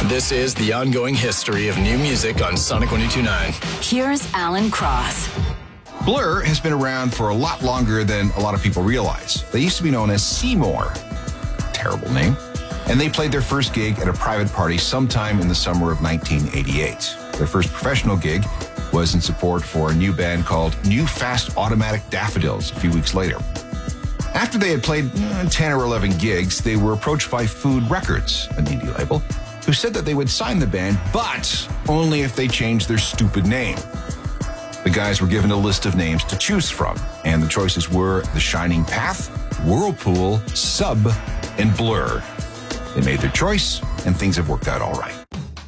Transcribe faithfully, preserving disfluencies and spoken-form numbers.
This is the ongoing history of new music on Sonic one oh two point nine. Here's Alan Cross. Blur has been around for a lot longer than a lot of people realize. They used to be known as Seymour. Terrible name. And they played their first gig at a private party sometime in the summer of nineteen eighty-eight. Their first professional gig was in support for a new band called New Fast Automatic Daffodils a few weeks later. After they had played ten or eleven gigs, they were approached by Food Records, an indie label, who said that they would sign the band, but only if they changed their stupid name. The guys were given a list of names to choose from, and the choices were The Shining Path, Whirlpool, Sub, and Blur. They made their choice, and things have worked out all right.